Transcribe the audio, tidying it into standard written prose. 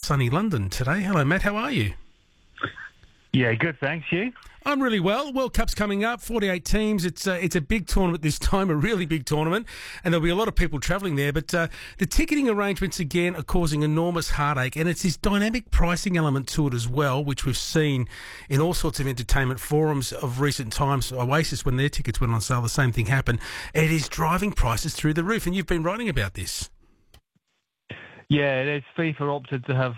sunny London today. Hello, Matt. How are you? Yeah, good, thanks. You? I'm really well. World Cup's coming up, 48 teams. It's a big tournament this time, a really big tournament, and there'll be a lot of people travelling there. But the ticketing arrangements, again, are causing enormous heartache, and it's this dynamic pricing element to it as well, which we've seen in all sorts of entertainment forums of recent times. Oasis, when their tickets went on sale, the same thing happened. It is driving prices through the roof, and you've been writing about this. Yeah, FIFA opted to have